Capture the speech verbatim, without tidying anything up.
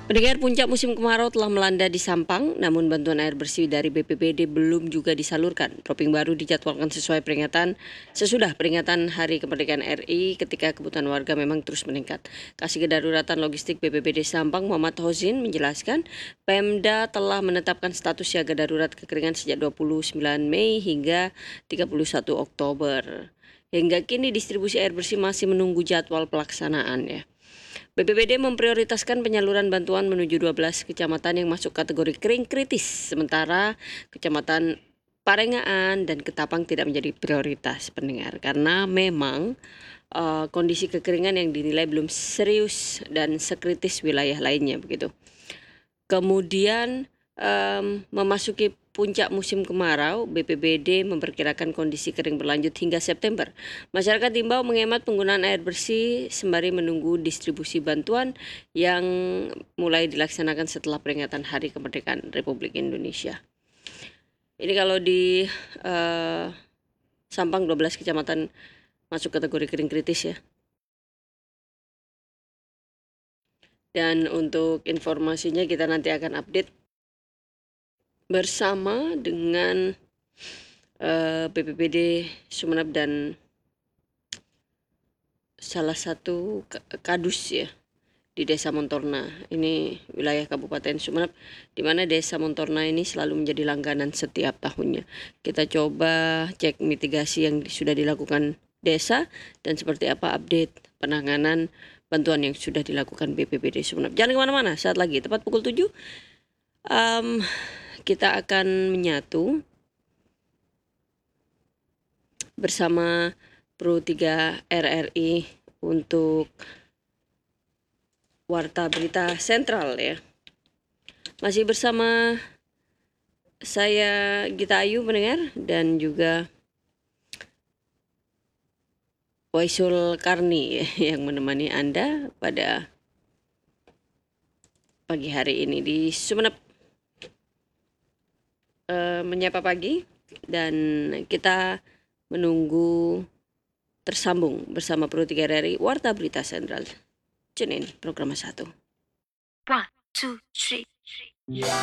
Pendengar, puncak musim kemarau telah melanda di Sampang, namun bantuan air bersih dari B P B D belum juga disalurkan. Dropping baru dijadwalkan sesuai peringatan sesudah peringatan Hari Kemerdekaan R I ketika kebutuhan warga memang terus meningkat. Kasih Kedaruratan Logistik B P B D Sampang Muhammad Hozin menjelaskan, Pemda telah menetapkan status siaga darurat kekeringan sejak dua puluh sembilan Mei hingga tiga puluh satu Oktober. Hingga kini distribusi air bersih masih menunggu jadwal pelaksanaan ya. B P B D memprioritaskan penyaluran bantuan menuju dua belas kecamatan yang masuk kategori kering kritis, sementara kecamatan Parengaan dan Ketapang tidak menjadi prioritas, pendengar, karena memang uh, kondisi kekeringan yang dinilai belum serius dan sekritis wilayah lainnya begitu. Kemudian um, memasuki puncak musim kemarau, B P B D memperkirakan kondisi kering berlanjut hingga September. Masyarakat diimbau menghemat penggunaan air bersih sembari menunggu distribusi bantuan yang mulai dilaksanakan setelah peringatan Hari Kemerdekaan Republik Indonesia. Ini kalau di uh, Sampang dua belas kecamatan masuk kategori kering kritis ya. Dan untuk informasinya kita nanti akan update bersama dengan uh, B P B D Sumeneb dan salah satu kadus ya di Desa Montorna. Ini wilayah Kabupaten Sumeneb, di mana Desa Montorna ini selalu menjadi langganan setiap tahunnya. Kita coba cek mitigasi yang sudah dilakukan desa dan seperti apa update penanganan bantuan yang sudah dilakukan B P B D Sumeneb. Jangan kemana-mana, saat lagi tepat pukul tujuh um, kita akan menyatu bersama Pro tiga R R I untuk Warta Berita Sentral ya. Masih bersama saya Gita Ayu, pendengar, dan juga Waisul Karni ya, yang menemani Anda pada pagi hari ini di Sumeneb. Uh, menyapa pagi, dan kita menunggu tersambung bersama Pro tiga R R I Warta Berita Sentral. Tune in program satu. One, two, three.